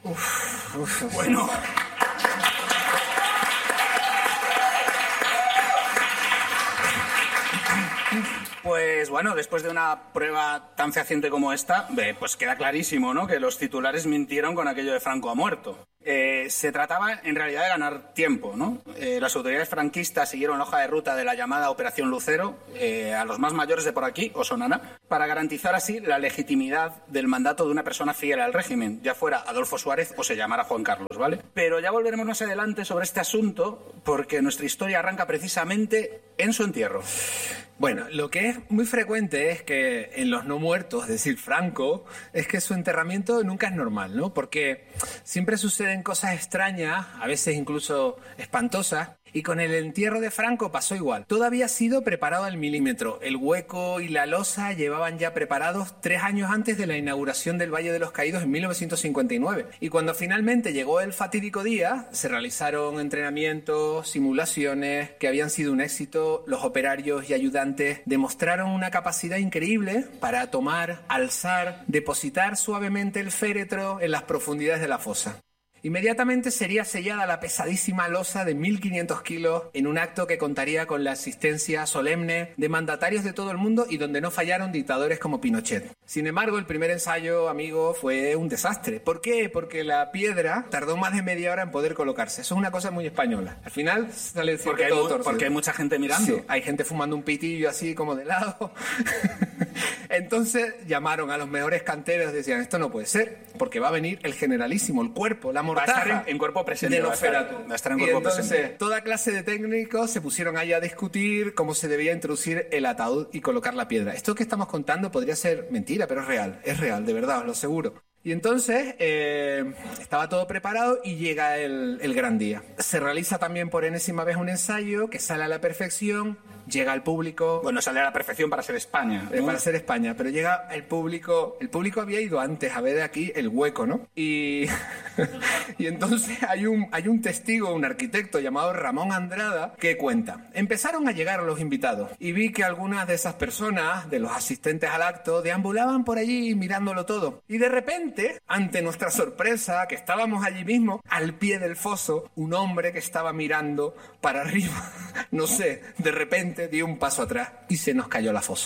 Bueno. Pues bueno, después de una prueba tan fehaciente como esta, pues queda clarísimo, ¿no?, que los titulares mintieron con aquello de Franco ha muerto. Se trataba en realidad de ganar tiempo, ¿no? Las autoridades franquistas siguieron la hoja de ruta de la llamada Operación Lucero, a los más mayores de por aquí, os sonará, para garantizar así la legitimidad del mandato de una persona fiel al régimen, ya fuera Adolfo Suárez o se llamara Juan Carlos, ¿vale? Pero ya volveremos más adelante sobre este asunto, porque nuestra historia arranca precisamente en su entierro. Bueno, lo que es muy frecuente es que en los no muertos, es decir, Franco, es que su enterramiento nunca es normal, ¿no? Porque siempre suceden cosas extrañas, a veces incluso espantosas, y con el entierro de Franco pasó igual. Todo había sido preparado al milímetro. El hueco y la losa llevaban ya preparados 3 años antes de la inauguración del Valle de los Caídos en 1959. Y cuando finalmente llegó el fatídico día, se realizaron entrenamientos, simulaciones que habían sido un éxito. Los operarios y ayudantes demostraron una capacidad increíble para tomar, alzar, depositar suavemente el féretro en las profundidades de la fosa. Inmediatamente sería sellada la pesadísima losa de 1.500 kilos en un acto que contaría con la asistencia solemne de mandatarios de todo el mundo y donde no fallaron dictadores como Pinochet. Sin embargo, el primer ensayo, amigo, fue un desastre. ¿Por qué? Porque la piedra tardó más de media hora en poder colocarse. Eso es una cosa muy española. Al final sale porque todo torcido. Porque hay mucha gente mirando. Sí, hay gente fumando un pitillo así como de lado. Entonces llamaron a los mejores canteros y decían, esto no puede ser, porque va a venir el generalísimo, el cuerpo, la mortaja. Va a estar en cuerpo presente. Va a estar en y cuerpo entonces, presente. toda clase de técnicos se pusieron ahí a discutir cómo se debía introducir el ataúd y colocar la piedra. Esto que estamos contando podría ser mentira, pero es real, de verdad, os lo aseguro. Y entonces estaba todo preparado y llega el gran día. Se realiza también por enésima vez un ensayo que sale a la perfección, llega al público. Bueno, sale a la perfección para ser España, ¿no? Para ser España, pero llega el público. El público había ido antes a ver aquí el hueco, ¿no? Y entonces hay un testigo, un arquitecto llamado Ramón Andrada, que cuenta. Empezaron a llegar los invitados y vi que algunas de esas personas, de los asistentes al acto, deambulaban por allí mirándolo todo. Y de repente, ante nuestra sorpresa, que estábamos allí mismo, al pie del foso, un hombre que estaba mirando para arriba, no sé, de repente dio un paso atrás y se nos cayó la fosa.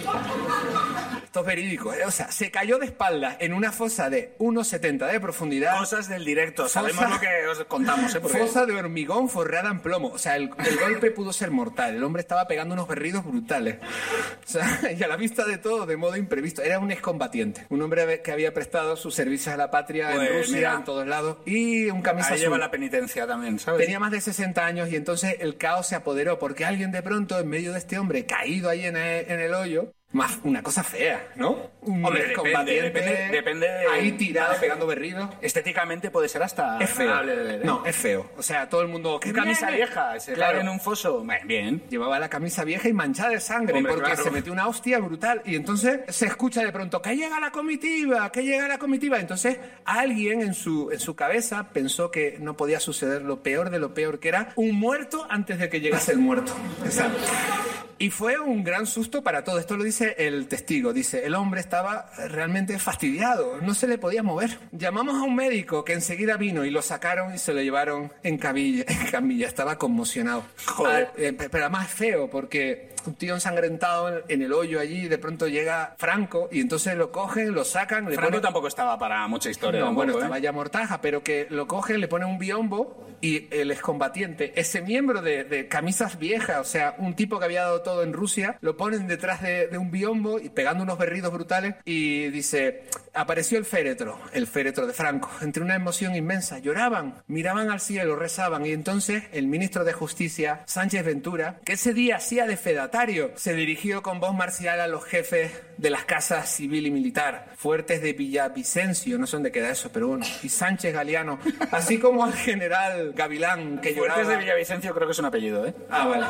Esto es verídico, ¿eh? O sea, se cayó de espaldas en una fosa de 1,70 de profundidad. Cosas del directo, sabemos lo que os contamos, ¿eh? Porque... Fosa de hormigón forrada en plomo. O sea, el golpe pudo ser mortal. El hombre estaba pegando unos berridos brutales. O sea, y a la vista de todo, de modo imprevisto. Era un excombatiente. Un hombre que había prestado sus servicios a la patria en Rusia, mira, en todos lados. Y un camisa azul. Ahí lleva la penitencia también, ¿sabes? Tenía más de 60 años y entonces el caos se apoderó porque alguien de pronto, en medio de este hombre caído ahí en el hoyo, más una cosa fea, ¿no? Hombre, depende ahí tirado, pegando berridos. Estéticamente puede ser hasta... Es feo. No, es feo. O sea, todo el mundo... ¿Qué camisa vieja? Se claro. Cae en un foso. Bien. Llevaba la camisa vieja y manchada de sangre. Hombre, porque claro, se metió una hostia brutal. Y entonces se escucha de pronto, ¡que llega la comitiva! ¡Que llega la comitiva! Entonces alguien en su cabeza pensó que no podía suceder lo peor de lo peor, que era un muerto antes de que llegase el muerto. Exacto. Y fue un gran susto para todo. Esto lo dice el testigo. Dice, el hombre estaba realmente fastidiado. No se le podía mover. Llamamos a un médico que enseguida vino y lo sacaron y se lo llevaron en camilla. Estaba conmocionado. Joder. Pero además es feo porque un tío ensangrentado en el hoyo allí, de pronto llega Franco y entonces lo cogen, lo sacan. Franco tampoco estaba para mucha historia. No, bueno, estaba ya mortaja, pero que lo cogen, le ponen un biombo y el excombatiente, ese miembro de camisas viejas, o sea, un tipo que había dado todo en Rusia, lo ponen detrás de un biombo y pegando unos berridos brutales y dice, apareció el féretro de Franco, entre una emoción inmensa, lloraban, miraban al cielo, rezaban y entonces el ministro de Justicia, Sánchez Ventura, que ese día hacía de fedatario, se dirigió con voz marcial a los jefes de las casas civil y militar, Fuertes de Villavicencio, no sé dónde queda eso, pero bueno, y Sánchez Galiano, así como al general Gavilán, que lloraba... Fuertes de Villavicencio creo que es un apellido, ¿eh? Ah, vale.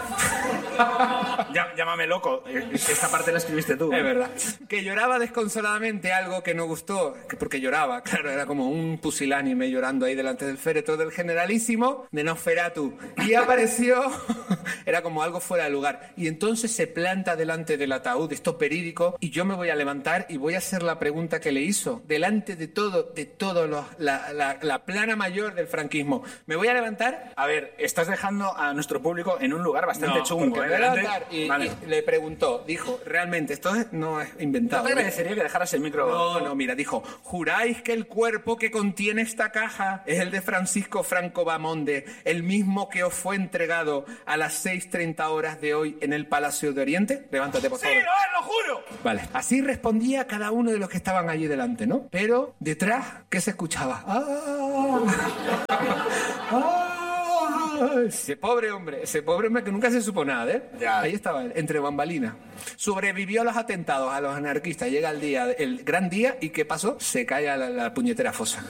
Llámame loco, esta parte la escribiste tú. Es verdad. Que lloraba desconsoladamente, algo que no gustó, porque lloraba, claro, era como un pusilánime llorando ahí delante del féretro del generalísimo de Nosferatu. Y apareció, era como algo fuera de lugar. Y entonces entonces se planta delante del ataúd, esto verídico, y yo me voy a levantar y voy a hacer la pregunta que le hizo, delante de todo la plana mayor del franquismo. Me voy a levantar... A ver, estás dejando a nuestro público en un lugar bastante chungo. Me voy a levantar y le preguntó, dijo, realmente, esto no es inventado. No te agradecería que dejaras el micro... No, mira, dijo, ¿juráis que el cuerpo que contiene esta caja es el de Francisco Franco Bamonde, el mismo que os fue entregado a las 6:30 horas de hoy en el Palacio de Oriente? Levántate, por favor. ¡Sí, lo juro! Vale, así respondía cada uno de los que estaban allí delante, ¿no? Pero detrás, ¿qué se escuchaba? Ese pobre hombre que nunca se supo nada, ¿eh? Ya. Ahí estaba él, entre bambalinas. Sobrevivió a los atentados, a los anarquistas. Llega el gran día, ¿y qué pasó? Se cae a la puñetera fosa.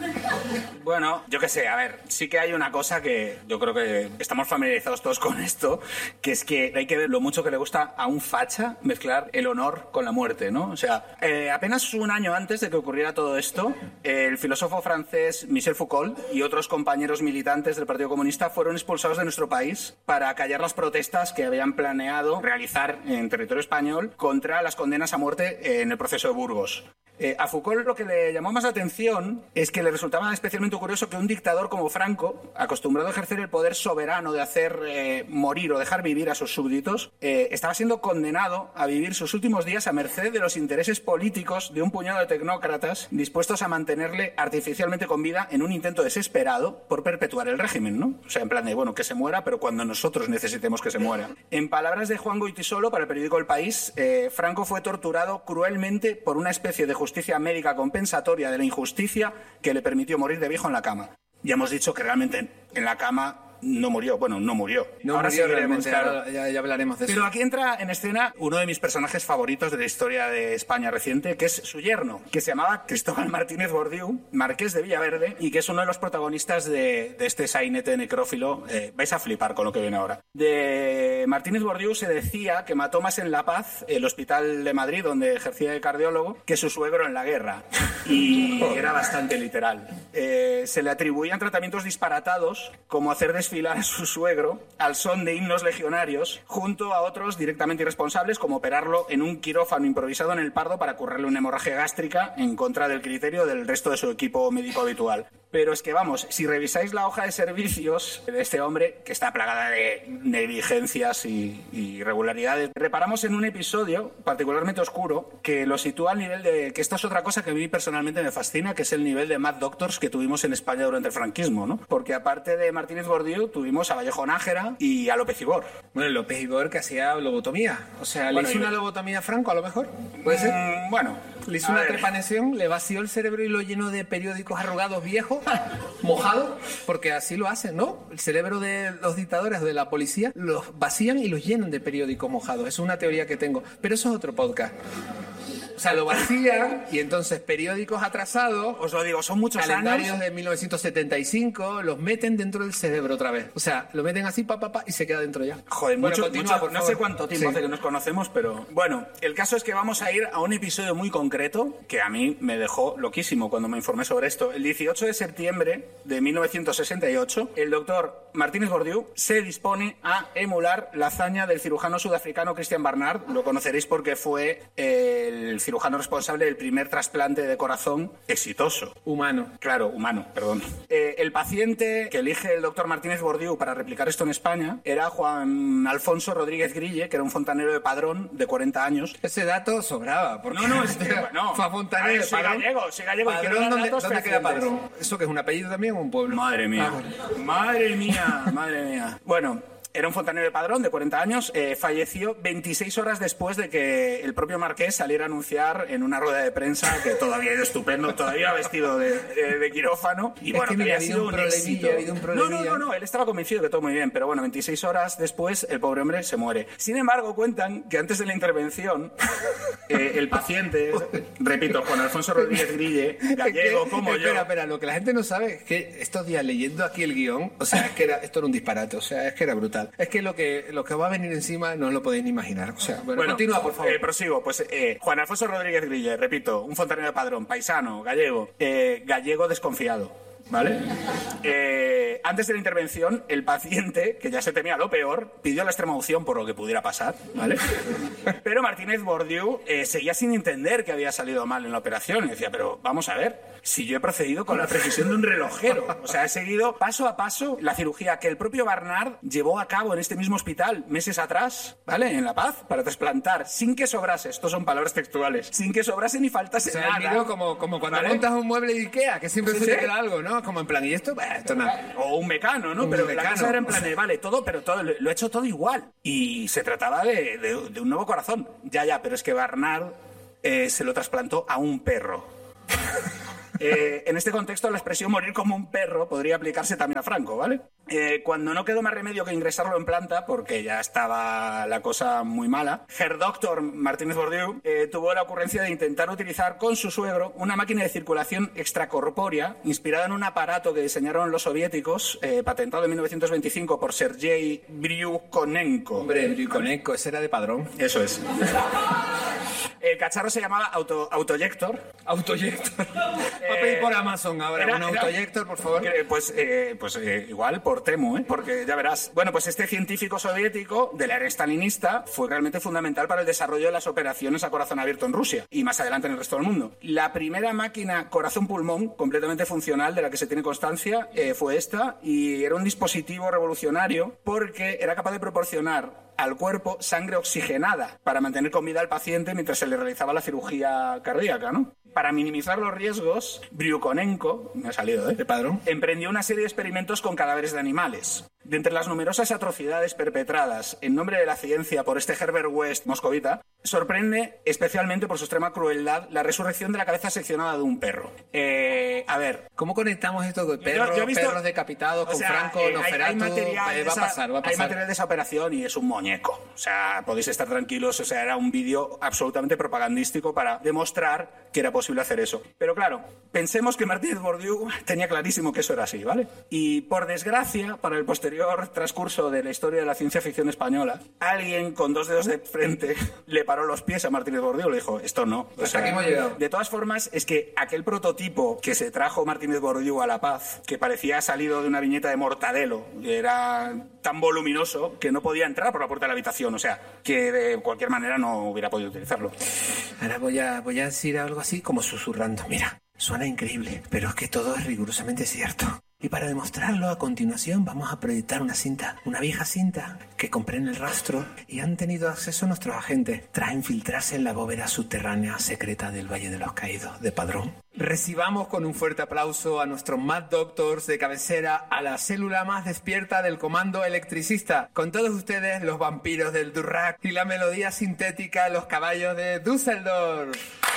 Bueno, yo qué sé, a ver, sí que hay una cosa que yo creo que estamos familiarizados todos con esto, que es que hay que ver lo mucho que le gusta a un facha mezclar el honor con la muerte, ¿no? O sea, apenas un año antes de que ocurriera todo esto, el filósofo francés Michel Foucault y otros compañeros militantes del Partido Comunista fueron expulsados de nuestro país para callar las protestas que habían planeado realizar en territorio español contra las condenas a muerte en el proceso de Burgos. A Foucault lo que le llamó más la atención es que le resultaba especialmente curioso que un dictador como Franco, acostumbrado a ejercer el poder soberano de hacer morir o dejar vivir a sus súbditos, estaba siendo condenado a vivir sus últimos días a merced de los intereses políticos de un puñado de tecnócratas dispuestos a mantenerle artificialmente con vida en un intento desesperado por perpetuar el régimen, ¿no? O sea, en plan de, bueno, que se muera, pero cuando nosotros necesitemos que se muera. En palabras de Juan Goytisolo, para el periódico El País, Franco fue torturado cruelmente por una especie de justicia médica compensatoria de la injusticia que le permitió morir de viejo en la cama. Ya hemos dicho que realmente en la cama no murió. Bueno, no murió. No ahora murió seguiremos, realmente, claro. ya hablaremos de eso. Pero aquí entra en escena uno de mis personajes favoritos de la historia de España reciente, que es su yerno, que se llamaba Cristóbal Martínez Bordiú, marqués de Villaverde, y que es uno de los protagonistas de este sainete necrófilo. Vais a flipar con lo que viene ahora. De Martínez Bordiú se decía que mató más en La Paz, el hospital de Madrid, donde ejercía de cardiólogo, que su suegro en la guerra. Y era bastante literal. Se le atribuían tratamientos disparatados, como hacer desfilar a su suegro al son de himnos legionarios, junto a otros directamente irresponsables, como operarlo en un quirófano improvisado en el Pardo para curarle una hemorragia gástrica en contra del criterio del resto de su equipo médico habitual. Pero es que, vamos, si revisáis la hoja de servicios de este hombre, que está plagada de negligencias y irregularidades, reparamos en un episodio particularmente oscuro que lo sitúa al nivel de... que esta es otra cosa que a mí personalmente me fascina, que es el nivel de Mad Doctors que tuvimos en España durante el franquismo, ¿no? Porque aparte de Martínez Bordiú, tuvimos a Vallejo Nájera y a López Ibor. Bueno, López Ibor que hacía lobotomía. O sea, Bueno, ¿le hizo una lobotomía a Franco a lo mejor? ¿Puede ser? Bueno. Le hizo una trepaneción, le vació el cerebro y lo llenó de periódicos arrugados viejos, mojados, porque así lo hacen, ¿no? El cerebro de los dictadores, de la policía, los vacían y los llenan de periódicos mojados. Es una teoría que tengo, pero eso es otro podcast. O sea, lo vacían y entonces periódicos atrasados, Os lo digo, son muchos calendarios años. de 1975, los meten dentro del cerebro otra vez. O sea, lo meten así, y se queda dentro ya. Joder, Bueno, mucho, continúa, por no favor. sé cuánto tiempo Sí. hace que nos conocemos, pero... Bueno, el caso es que vamos a ir a un episodio muy concreto que a mí me dejó loquísimo cuando me informé sobre esto. El 18 de septiembre de 1968, el doctor Martínez Bordiú se dispone a emular la hazaña del cirujano sudafricano Christian Barnard. Lo conoceréis porque fue el cirujano responsable del primer trasplante de corazón exitoso. Humano. Claro, humano, perdón. El paciente que elige el doctor Martínez Bordiú para replicar esto en España era Juan Alfonso Rodríguez Grille, que era un fontanero de Padrón de 40 años. Ese dato sobraba. Porque No, es que... No. fue a fontanero de Soy Padrón. gallego. y quiero Padrón, dar ¿dónde datos queda fehacientes. Padrón? ¿Eso que es un apellido también o un pueblo? Madre mía. Madre mía. Bueno... Era un fontanero de Padrón de 40 años, falleció 26 horas después de que el propio Marqués saliera a anunciar en una rueda de prensa que todo había ido estupendo, todavía vestido de quirófano. Y Es bueno, que mira, había ha habido sido un un problemilla, éxito. ha habido un problemilla. No, él estaba convencido de que todo muy bien, pero bueno, 26 horas después el pobre hombre se muere. Sin embargo, cuentan que antes de la intervención, el paciente, repito, Juan Alfonso Rodríguez Grille, gallego como yo... Espera, lo que la gente no sabe es que estos días leyendo aquí el guión, o sea, es que esto era un disparate, o sea, es que era brutal. Es que lo que va a venir encima no os lo podéis ni imaginar. O sea, bueno, continúa, por favor. Prosigo. Pues Juan Alfonso Rodríguez Grille, repito, un fontanero de Padrón, paisano, gallego, gallego desconfiado. ¿Vale? antes de la intervención, el paciente, que ya se temía lo peor, pidió la extrema unción por lo que pudiera pasar, ¿vale? Pero Martínez Bordiú seguía sin entender que había salido mal en la operación. Y decía, pero vamos a ver, si yo he procedido con la precisión de un relojero. O sea, he seguido paso a paso la cirugía que el propio Barnard llevó a cabo en este mismo hospital meses atrás, ¿vale? En La Paz, para trasplantar, sin que sobrase, estos son palabras textuales, sin que sobrase ni faltase nada. Como cuando ¿vale? montas un mueble de Ikea, que siempre se te queda algo, ¿no? Como en plan, ¿y esto? Esto nada. O un mecano, ¿no? Pero la cosa era en plan, vale, todo, pero todo, lo he hecho todo igual. Y se trataba de un nuevo corazón. Ya, pero es que Barnard se lo trasplantó a un perro. En este contexto, la expresión morir como un perro podría aplicarse también a Franco, ¿vale? Cuando no quedó más remedio que ingresarlo en planta, porque ya estaba la cosa muy mala, Herr Doctor Martínez Bordiú tuvo la ocurrencia de intentar utilizar con su suegro una máquina de circulación extracorpórea inspirada en un aparato que diseñaron los soviéticos, patentado en 1925 por Sergei Bryukonenko. Hombre, Bryukonenko, ese era de Padrón. Eso es. El cacharro se llamaba Autoyector. Autoyector. Va a pedir por Amazon ahora. Un Autoyector, por favor. Igual por Temu, porque ya verás. Bueno, pues este científico soviético de la era stalinista fue realmente fundamental para el desarrollo de las operaciones a corazón abierto en Rusia y más adelante en el resto del mundo. La primera máquina corazón-pulmón completamente funcional de la que se tiene constancia fue esta, y era un dispositivo revolucionario porque era capaz de proporcionar al cuerpo sangre oxigenada para mantener con vida al paciente mientras se le realizaba la cirugía cardíaca, ¿no? Para minimizar los riesgos, Bryukonenko, me ha salido, de Padrón, emprendió una serie de experimentos con cadáveres de animales. De entre las numerosas atrocidades perpetradas en nombre de la ciencia por este Herbert West moscovita, sorprende especialmente por su extrema crueldad la resurrección de la cabeza seccionada de un perro. A ver, ¿cómo conectamos esto de perros, perros decapitados con Franco, Nosferatu? Hay material va a pasar. Hay material de esa operación y es un muñeco. O sea, podéis estar tranquilos. O sea, era un vídeo absolutamente propagandístico para demostrar que era posible hacer eso. Pero claro, pensemos que Martínez Bordiú tenía clarísimo que eso era así, ¿vale? Y por desgracia, para el posterior transcurso de la historia de la ciencia ficción española, alguien con dos dedos de frente le paró los pies a Martínez Bordiú. Le dijo, esto no. O sea, aquí hemos llegado. De todas formas, es que aquel prototipo que se trajo Martínez Bordiú a La Paz, que parecía salido de una viñeta de Mortadelo, era tan voluminoso que no podía entrar por la puerta de la habitación. O sea, que de cualquier manera no hubiera podido utilizarlo. Ahora voy a decir algo así como susurrando. Mira, suena increíble, pero es que todo es rigurosamente cierto. Y para demostrarlo, a continuación vamos a proyectar una vieja cinta que compré en el rastro y han tenido acceso nuestros agentes tras infiltrarse en la bóveda subterránea secreta del Valle de los Caídos de Padrón. Recibamos con un fuerte aplauso a nuestros Mad Doctors de cabecera, a la célula más despierta del comando electricista. Con todos ustedes, los vampiros del Durrak y la melodía sintética, los caballos de Düsseldorf.